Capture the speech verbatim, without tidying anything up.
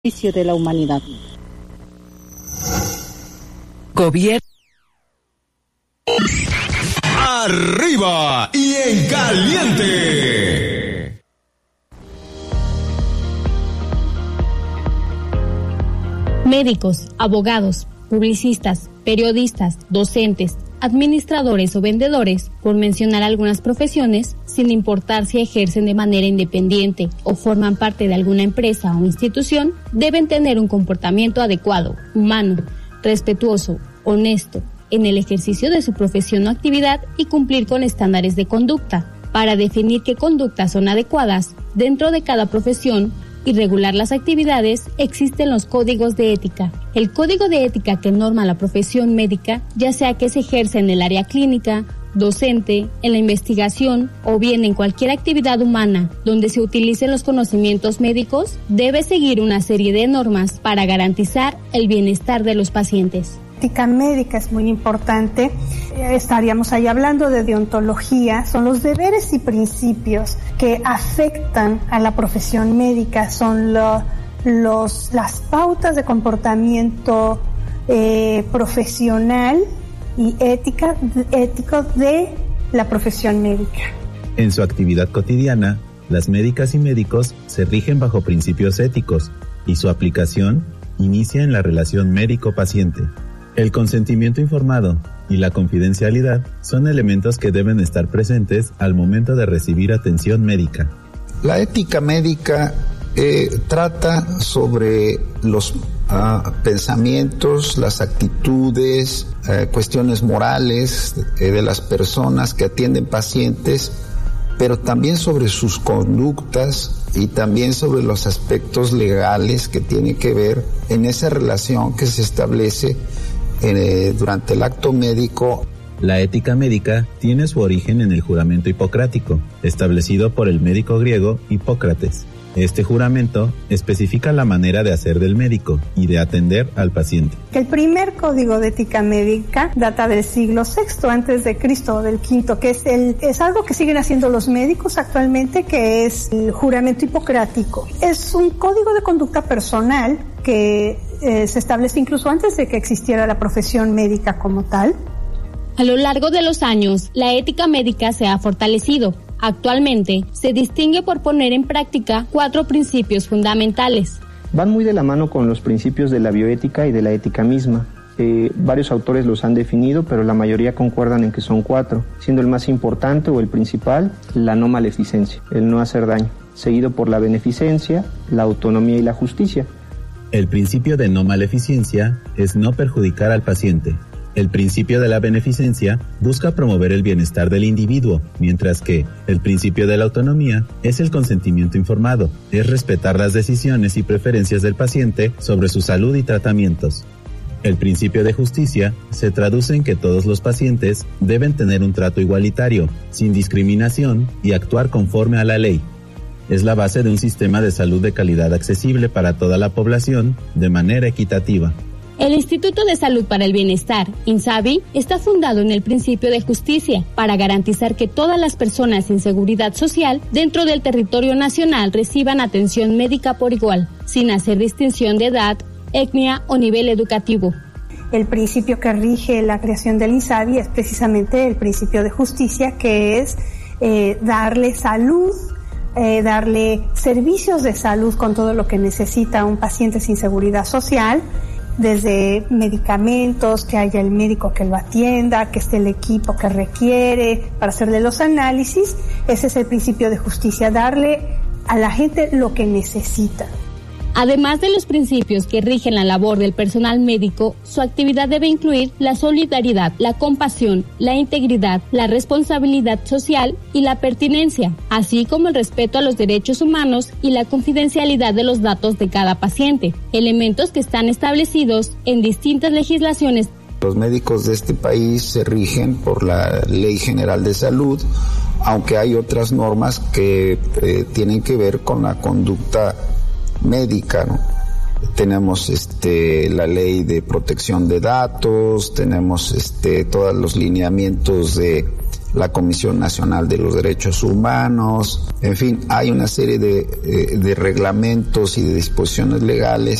beneficio de la humanidad. Gobierno. Arriba y en caliente. Médicos, abogados, publicistas, periodistas, docentes, administradores o vendedores, por mencionar algunas profesiones, sin importar si ejercen de manera independiente o forman parte de alguna empresa o institución, deben tener un comportamiento adecuado, humano, respetuoso, honesto, en el ejercicio de su profesión o actividad y cumplir con estándares de conducta. Para definir qué conductas son adecuadas dentro de cada profesión y regular las actividades, existen los códigos de ética. El código de ética que norma la profesión médica, ya sea que se ejerce en el área clínica, docente, en la investigación o bien en cualquier actividad humana donde se utilicen los conocimientos médicos, debe seguir una serie de normas para garantizar el bienestar de los pacientes. La ética médica es muy importante. Estaríamos ahí hablando de deontología. Son los deberes y principios que afectan a la profesión médica. Son lo, los, las pautas de comportamiento eh, profesional y ética, ético de la profesión médica. En su actividad cotidiana, las médicas y médicos se rigen bajo principios éticos y su aplicación inicia en la relación médico-paciente. El consentimiento informado y la confidencialidad son elementos que deben estar presentes al momento de recibir atención médica. La ética médica eh, trata sobre los uh, pensamientos, las actitudes, uh, cuestiones morales eh, de las personas que atienden pacientes, pero también sobre sus conductas y también sobre los aspectos legales que tienen que ver en esa relación que se establece Eh, durante el acto médico. La ética médica tiene su origen en el juramento hipocrático, establecido por el médico griego Hipócrates. Este juramento especifica la manera de hacer del médico y de atender al paciente. El primer código de ética médica data del siglo sexto antes de Cristo, o del quinto, que es, el, es algo que siguen haciendo los médicos actualmente, que es el juramento hipocrático. Es un código de conducta personal que eh, se establece incluso antes de que existiera la profesión médica como tal. A lo largo de los años, la ética médica se ha fortalecido. Actualmente, se distingue por poner en práctica cuatro principios fundamentales. Van muy de la mano con los principios de la bioética y de la ética misma. Eh, varios autores los han definido, pero la mayoría concuerdan en que son cuatro, siendo el más importante o el principal la no maleficencia, el no hacer daño, seguido por la beneficencia, la autonomía y la justicia. El principio de no maleficencia es no perjudicar al paciente. El principio de la beneficencia busca promover el bienestar del individuo, mientras que el principio de la autonomía es el consentimiento informado, es respetar las decisiones y preferencias del paciente sobre su salud y tratamientos. El principio de justicia se traduce en que todos los pacientes deben tener un trato igualitario, sin discriminación y actuar conforme a la ley. Es la base de un sistema de salud de calidad accesible para toda la población de manera equitativa. El Instituto de Salud para el Bienestar, INSABI, está fundado en el principio de justicia para garantizar que todas las personas sin seguridad social dentro del territorio nacional reciban atención médica por igual, sin hacer distinción de edad, etnia o nivel educativo. El principio que rige la creación del INSABI es precisamente el principio de justicia, que es eh, darle salud, Eh, darle servicios de salud con todo lo que necesita un paciente sin seguridad social, desde medicamentos, que haya el médico que lo atienda, que esté el equipo que requiere para hacerle los análisis. Ese es el principio de justicia, darle a la gente lo que necesita. Además de los principios que rigen la labor del personal médico, su actividad debe incluir la solidaridad, la compasión, la integridad, la responsabilidad social y la pertinencia, así como el respeto a los derechos humanos y la confidencialidad de los datos de cada paciente, elementos que están establecidos en distintas legislaciones. Los médicos de este país se rigen por la Ley General de Salud, aunque hay otras normas que eh, tienen que ver con la conducta médica, ¿no? Tenemos este la ley de protección de datos, tenemos este todos los lineamientos de la Comisión Nacional de los Derechos Humanos, en fin, hay una serie de, eh, de reglamentos y de disposiciones legales